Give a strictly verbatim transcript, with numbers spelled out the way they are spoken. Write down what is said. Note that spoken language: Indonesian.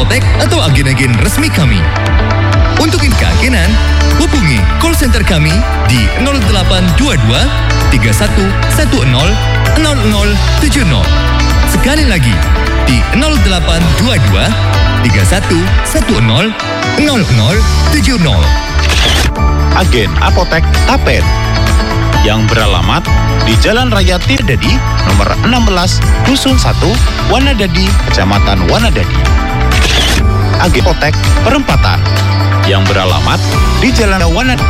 apotek atau agen-agen resmi kami. Untuk info agenan, hubungi call center kami di nol delapan dua dua tiga satu satu nol nol nol tujuh nol. Sekali lagi di nol delapan dua dua tiga satu satu nol nol nol tujuh nol. Agen Apotek Tapen yang beralamat di Jalan Raya Tirtadadi nomor enam belas Dusun satu, Wanadadi, Kecamatan Wanadadi. Agen Apotek Perempatan yang beralamat di Jalan Wanadadi